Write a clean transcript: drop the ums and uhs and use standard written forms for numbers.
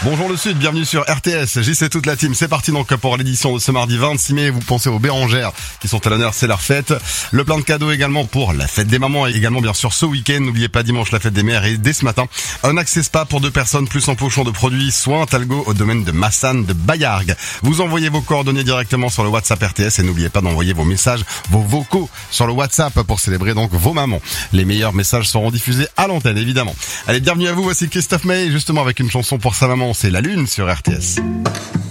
Bonjour le Sud, bienvenue sur RTS, JC toute la team, c'est parti donc pour l'édition de ce mardi 26 mai, vous pensez aux Bérangères qui sont à l'honneur, c'est leur fête, le plein de cadeaux également pour la fête des mamans et également bien sûr ce week-end, n'oubliez pas dimanche la fête des mères et dès ce matin, un accès spa pour 2 personnes plus un pochon de produits soins Talgo au domaine de Massanes de Bayargues. Vous envoyez vos coordonnées directement sur le WhatsApp RTS et n'oubliez pas d'envoyer vos messages, vos vocaux sur le WhatsApp pour célébrer donc vos mamans. Les meilleurs messages seront diffusés à l'antenne évidemment. Allez, bienvenue à vous, voici Christophe Maé justement avec une chanson pour sa maman, c'est La Lune sur RTS.